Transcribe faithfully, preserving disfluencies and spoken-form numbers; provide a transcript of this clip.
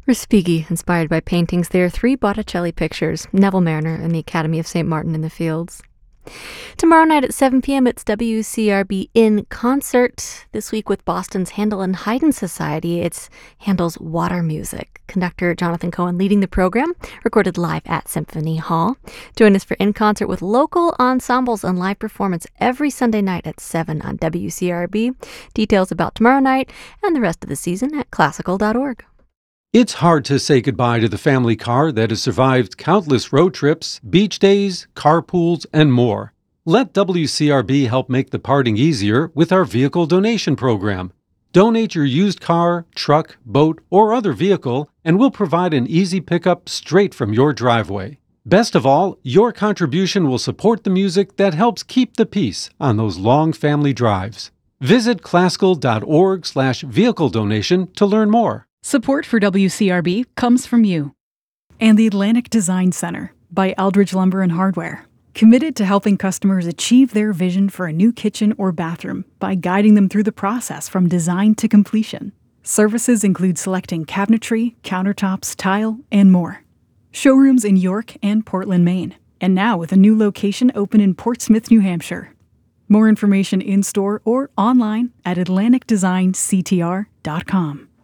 Respighi, inspired by paintings. There are three Botticelli pictures, Neville Mariner and the Academy of Saint Martin in the Fields. Tomorrow night at seven p.m. it's W C R B in concert. This week with Boston's Handel and Haydn Society. It's Handel's Water Music. Conductor Jonathan Cohen leading the program, recorded live at Symphony Hall. Join us for In Concert with local ensembles and live performance every Sunday night at seven on W C R B. Details about tomorrow night and the rest of the season at classical dot org. It's hard to say goodbye to the family car that has survived countless road trips, beach days, carpools, and more. Let W C R B help make the parting easier with our vehicle donation program. Donate your used car, truck, boat, or other vehicle, and we'll provide an easy pickup straight from your driveway. Best of all, your contribution will support the music that helps keep the peace on those long family drives. Visit classical dot org slash vehicle donation to learn more. Support for W C R B comes from you. And the Atlantic Design Center by Aldridge Lumber and Hardware. Committed to helping customers achieve their vision for a new kitchen or bathroom by guiding them through the process from design to completion. Services include selecting cabinetry, countertops, tile, and more. Showrooms in York and Portland, Maine. And now with a new location open in Portsmouth, New Hampshire. More information in-store or online at atlantic design c t r dot com.